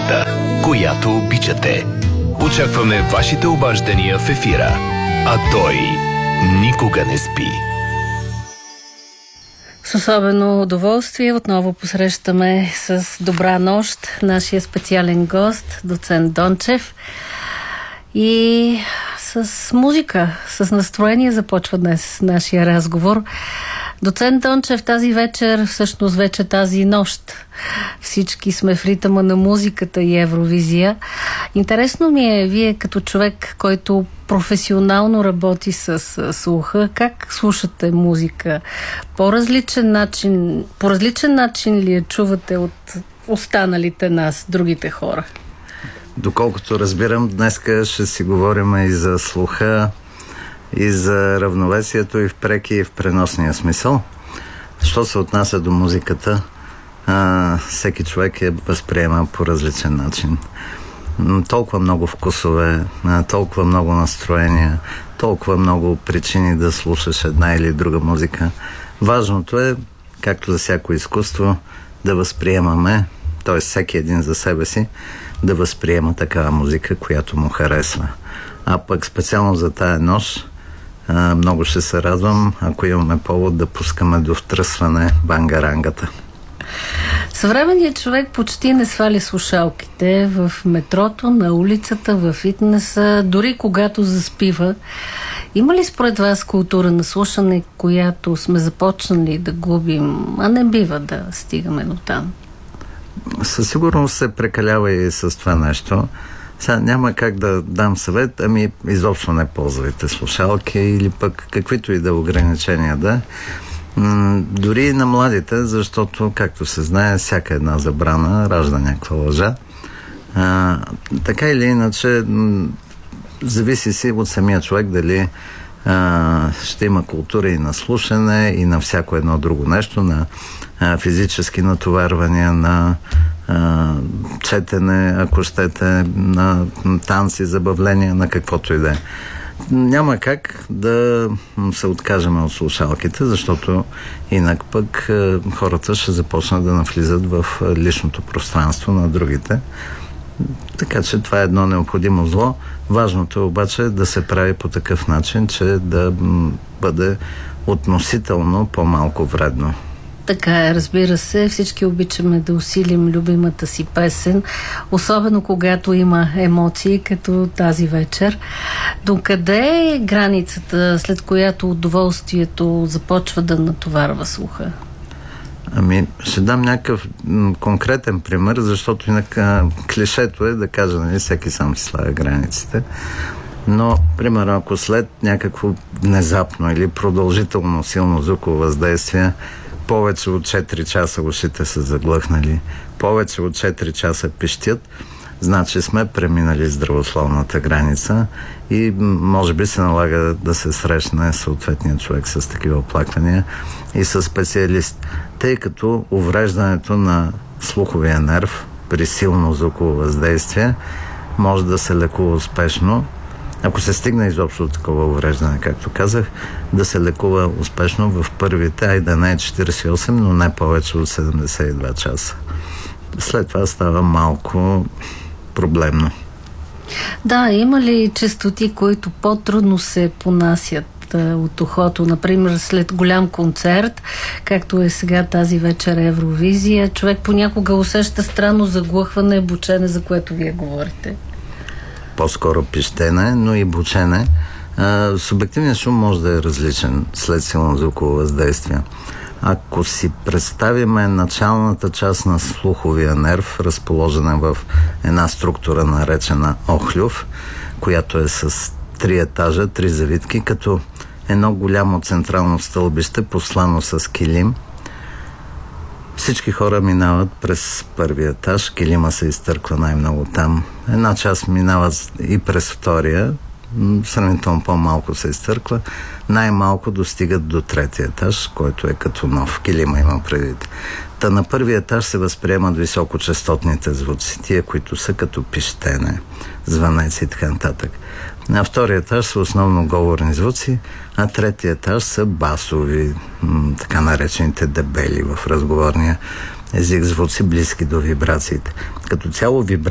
музиката, която обичате. Очакваме вашите обаждания в ефира. А той никога не спи. С особено удоволствие отново посрещаме с добра нощ нашия специален гост, доцент Дончев. И с музика, с настроение започва днес нашия разговор. Доцент Дончев, тази вечер, всъщност вече тази нощ, всички сме в ритъма на музиката и Евровизия. Интересно ми е, вие като човек, който професионално работи с слуха, как слушате музика? По различен начин ли я чувате от останалите нас, другите хора? Доколкото разбирам, днеска ще си говорим и за слуха, и за равновесието и в преки, и в преносния смисъл. Що се отнася до музиката, всеки човек я възприема по различен начин. Толкова много вкусове, толкова много настроения, толкова много причини да слушаш една или друга музика. Важното е, както за всяко изкуство, да възприемаме, т.е. всеки един за себе си, да възприема такава музика, която му харесва. А пък специално за тая нощ много ще се радвам, ако имаме повод да пускаме до втръсване бангарангата. Съвременният човек почти не сваля слушалките в метрото, на улицата, в фитнеса, дори когато заспива. Има ли според вас култура на слушане, която сме започнали да губим, а не бива да стигаме до там? Със сигурност се прекалява и с това нещо. Сега няма как да дам съвет, изобщо не ползвайте слушалки или пък каквито и да ограничения да. Дори и на младите, защото, както се знае, всяка една забрана ражда някаква лъжа. Така или иначе, зависи си от самия човек дали ще има култура и на слушане, и на всяко едно друго нещо, на физически натоварвания, на четене, ако щете, на танци, забавления, на каквото и да е. Няма как да се откажем от слушалките, защото инак пък хората ще започнат да навлизат в личното пространство на другите. Така че това е едно необходимо зло. Важното е обаче да се прави по такъв начин, че да бъде относително по-малко вредно. Така е, разбира се. Всички обичаме да усилим любимата си песен, особено когато има емоции, като тази вечер. Докъде е границата, след която удоволствието започва да натоварва слуха? Ще дам някакъв конкретен пример, защото инак клишето е да кажа, нали, всеки сам си слага границите. Но, примерно, ако след някакво внезапно или продължително силно звуково въздействие повече от 4 часа ушите са заглъхнали, повече от 4 часа пищят, значи сме преминали здравословната граница и може би се налага да се срещне съответният човек с такива оплаквания и със специалист, тъй като увреждането на слуховия нерв при силно звуково въздействие може да се лекува успешно. Ако се стигне изобщо до такова увреждане, както казах, да се лекува успешно в първите, айде не 48, но не повече от 72 часа. След това става малко проблемно. Да, има ли честоти, които по-трудно се понасят от ухото? Например, след голям концерт, както е сега тази вечер Евровизия, човек понякога усеща странно заглъхване, бучене, за което вие говорите. По-скоро пищене, но и бучене. Субективният шум може да е различен след силно звуково въздействие. Ако си представиме началната част на слуховия нерв, разположена в една структура наречена охлюв, която е с 3 етажа, 3 завитки, като едно голямо централно стълбище, послано с килим. Всички хора минават през първия етаж, килима се изтърква най-много там. Една част минават и през втория, сравнително по-малко се изтърква, най-малко достигат до 3-ти етаж, който е като нов. Килима има предвид. Та на първия етаж се възприемат високочастотните звуци, тия, които са като пищене, звънец и така нататък. На втория етаж са основно говорни звуци, а третия етаж са басови, така наречените дебели в разговорния език звуци, близки до вибрациите. Като цяло